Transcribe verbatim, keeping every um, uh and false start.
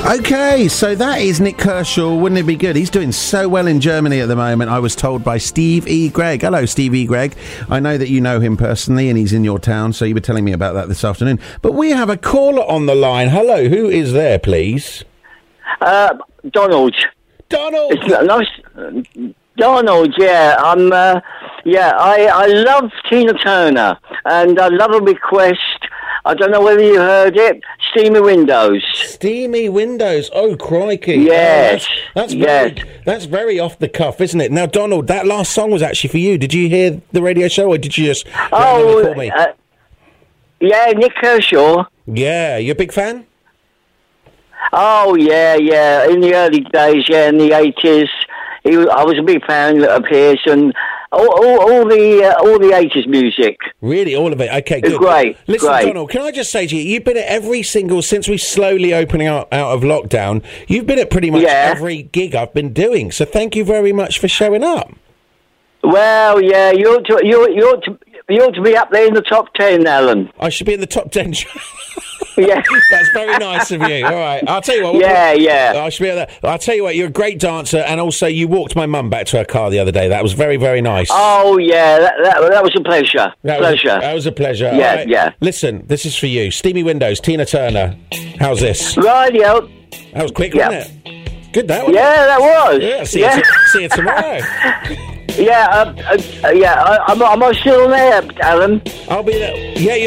Okay, so that is Nick Kershaw. Wouldn't it be good? He's doing so well in Germany at the moment, I was told by Steve E. Gregg. Hello, Steve E. Gregg. I know that you know him personally and he's in your town, so you were telling me about that this afternoon. But we have a caller on the line. Hello, who is there, please? Uh, Donald. Donald! It's nice. Donald, yeah. I'm, uh, yeah, I, I love Tina Turner, and I love a request. I don't know whether you heard it. Steamy Windows. Steamy Windows. Oh, crikey. Yes. Oh, that's, that's, yes. very, that's very off the cuff, isn't it? Now, Donald, that last song was actually for you. Did you hear the radio show, or did you just oh, call me? Uh, yeah, Nick Kershaw. Yeah, you a big fan? Oh, yeah, yeah. In the early days, yeah, in the eighties, he was, I was a big fan of his, and all, all, all the uh, all the eighties music. Really, all of it. Okay, it's good. Great. Listen, great. Donald, can I just say to you, you've been at every single since we slowly opening out out of lockdown. You've been at pretty much yeah. every gig I've been doing. So thank you very much for showing up. Well, yeah, you ought to you, you ought to you ought to be up there in the top ten, Alan. I should be in the top ten. Yeah, that's very nice of you. All right, I'll tell you what. Yeah, we'll, yeah. I should be at that. I'll tell you what. You're a great dancer, and also you walked my mum back to her car the other day. That was very, very nice. Oh yeah, that that, that was a pleasure. That pleasure. Was a, that was a pleasure. Yeah, right. yeah. Listen, this is for you. Steamy Windows, Tina Turner. How's this? Radio. That was quick, yep. wasn't it? Good, that one. Yeah, that was. Yeah. See, yeah. You, t- see you tomorrow. Yeah, uh, uh, yeah. I, I'm, am I still there, Alan? I'll be there. Yeah.